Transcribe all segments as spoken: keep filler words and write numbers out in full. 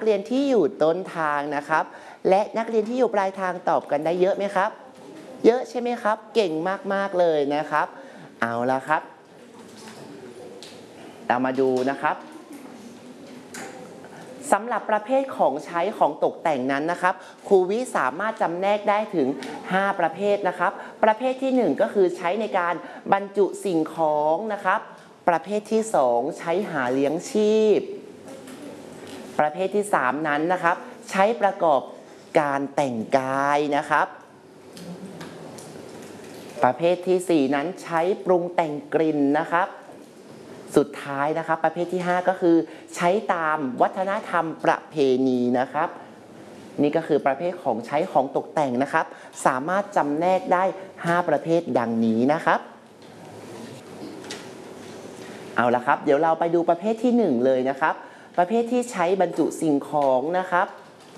เรียนที่อยู่ต้นทางนะครับและนักเรียนที่อยู่ปลายทางตอบกันได้เยอะไหมครับเยอะใช่ไหมครับเก่งมากๆเลยนะครับเอาละครับเรามาดูนะครับสำหรับประเภทของใช้ของตกแต่งนั้นนะครับครูวิสามารถจำแนกได้ถึงห้าประเภทนะครับประเภทที่หนึ่งก็คือใช้ในการบรรจุสิ่งของนะครับประเภทที่สองใช้หาเลี้ยงชีพประเภทที่สามนั้นนะครับใช้ประกอบการแต่งกายนะครับประเภทที่สี่นั้นใช้ปรุงแต่งกลิ่นนะครับสุดท้ายนะครับประเภทที่ห้าก็คือใช้ตามวัฒนธรรมประเพณีนะครับนี่ก็คือประเภทของใช้ของตกแต่งนะครับสามารถจำแนกได้ห้าประเภทดังนี้นะครับเอาละครับเดี๋ยวเราไปดูประเภทที่หนึ่งเลยนะครับประเภทที่ใช้บรรจุสิ่งของนะครับ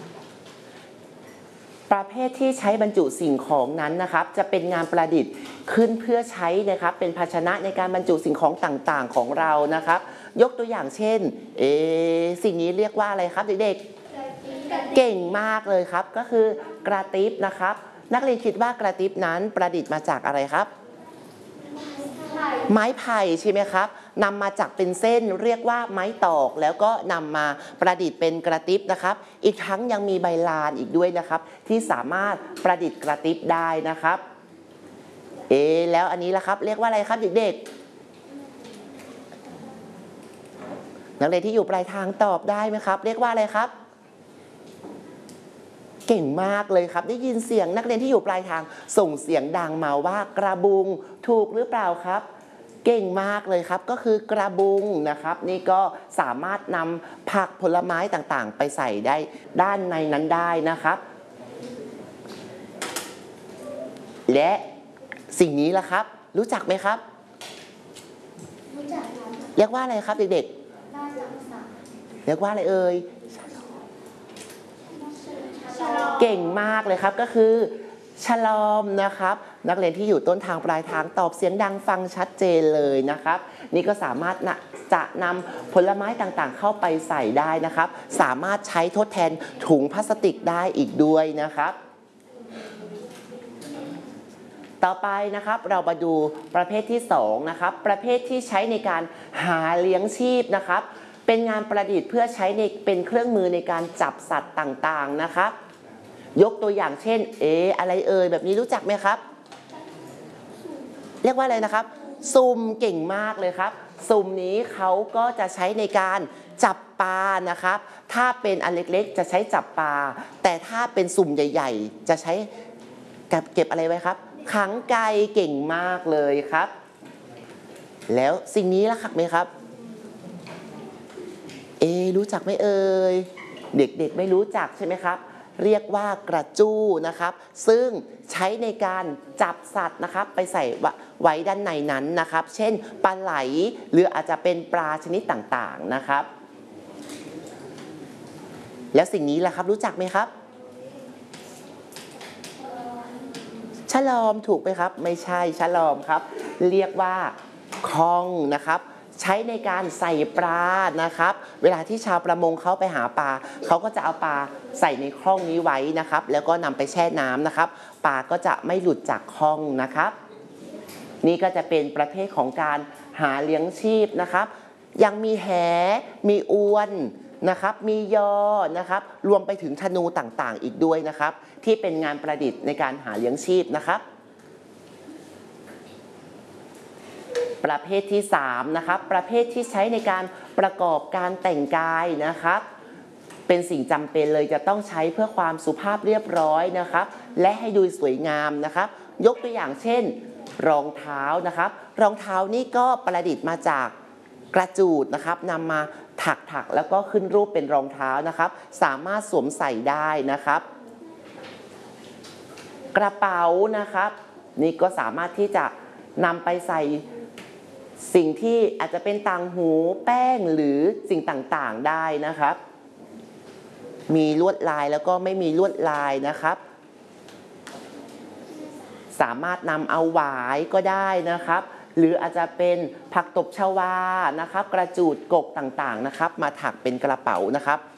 ประเภทที่ใช้บรรจุสิ่งของนั้นนะครับจะเป็นงานประดิษฐ์ขึ้นเพื่อใช้นะครับเป็นภาชนะในการบรรจุสิ่งของต่างๆของเรานะครับยกตัวอย่างเช่นเอสิ่งนี้เรียกว่าอะไรครับเด็กๆเก่งมากเลยครับก็คือกระติบนะครับนักเรียนคิดว่ากระติบนั้นประดิษฐ์มาจากอะไรครับไม้ไผ่ใช่ไหมครับนำมาจากเป็นเส้นเรียกว่าไม้ตอกแล้วก็นำมาประดิษฐ์เป็นกระติบนะครับอีกทั้งยังมีใบลานอีกด้วยนะครับที่สามารถประดิษฐ์กระติบได้นะครับเอแล้วอันนี้ล่ะครับเรียกว่าอะไรครับเด็กๆนักเรียนที่อยู่ปลายทางตอบได้ไหมครับเรียกว่าอะไรครับเก่งมากเลยครับได้ยินเสียงนักเรียนที่อยู่ปลายทางส่งเสียงดังมาว่ากระบุงถูกหรือเปล่าครับเก่งมากเลยครับก็คือกระบุงนะครับนี่ก็สามารถนำผักผลไม้ต่างๆไปใส่ได้ด้านในนั้นได้นะครับและสิ่งนี้ล่ะครับรู้จักไหมครับรู้จักครับเรียกว่าอะไรครับเด็กๆเรียกว่าอะไรเอ่ยเก่งมากเลยครับก็คือฉลอมนะครับนักเรียนที่อยู่ต้นทางปลายทางตอบเสียงดังฟังชัดเจนเลยนะครับนี่ก็สามารถจะนำผลไม้ต่างๆเข้าไปใส่ได้นะครับสามารถใช้ทดแทนถุงพลาสติกได้อีกด้วยนะครับต่อไปนะครับเรามาดูประเภทที่สองนะครับประเภทที่ใช้ในการหาเลี้ยงชีพนะครับเป็นงานประดิษฐ์เพื่อใช้ในเป็นเครื่องมือในการจับสัตว์ต่างๆนะครับยกตัวอย่างเช่นเออะไรเอ่ยแบบนี้รู้จักไหมครับเรียกว่าอะไรนะครับซุ่มเก่งมากเลยครับซุ่มนี้เขาก็จะใช้ในการจับปลานะครับถ้าเป็นอันเล็กๆจะใช้จับปลาแต่ถ้าเป็นสุ่มใหญ่ๆจะใช้เก็บอะไรไว้ครับขังไก่เก่งมากเลยครับแล้วสิ่งนี้ล่ะครับไหมครับเอรู้จักไหมเอ่ยเด็กๆไม่รู้จักใช่ไหมครับเรียกว่ากระจู้นะครับซึ่งใช้ในการจับสัตว์นะครับไปใส่ไว้ด้านในนั้นนะครับเช่นปลาไหลหรืออาจจะเป็นปลาชนิดต่างๆนะครับแล้วสิ่งนี้ล่ะครับรู้จักไหมครับฉลอมถูกไหมครับไม่ใช่ฉลอมครับเรียกว่าคองนะครับใช้ในการใส่ปลานะครับเวลาที่ชาวประมงเขาไปหาปลาเขาก็จะเอาปลาใส่ในคล่องนี้ไว้นะครับแล้วก็นำไปแช่น้ำนะครับปลาก็จะไม่หลุดจากคล่องนะครับนี่ก็จะเป็นประเภทของการหาเลี้ยงชีพนะครับยังมีแหมีอวนนะครับมียอนะครับรวมไปถึงธนูต่างๆอีกด้วยนะครับที่เป็นงานประดิษฐ์ในการหาเลี้ยงชีพนะครับประเภทที่สามนะครับประเภทที่ใช้ในการประกอบการแต่งกายนะครับเป็นสิ่งจำเป็นเลยจะต้องใช้เพื่อความสุภาพเรียบร้อยนะครับและให้ดูสวยงามนะครับยกตัวอย่างเช่นรองเท้านะครับรองเท้านี่ก็ประดิษฐ์มาจากกระจูดนะครับนำมาถักๆแล้วก็ขึ้นรูปเป็นรองเท้านะครับสามารถสวมใส่ได้นะครับกระเป๋านะครับนี่ก็สามารถที่จะนำไปใส่สิ่งที่อาจจะเป็นต่างหูแป้งหรือสิ่งต่างๆได้นะครับมีลวดลายแล้วก็ไม่มีลวดลายนะครับสามารถนำเอาหวายก็ได้นะครับหรืออาจจะเป็นผักตบชวานะครับกระจูดกกต่างๆนะครับมาถักเป็นกระเป๋านะครับ